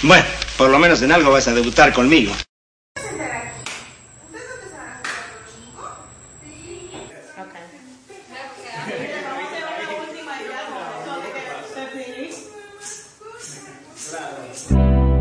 Bueno, por lo menos en algo vas a debutar conmigo.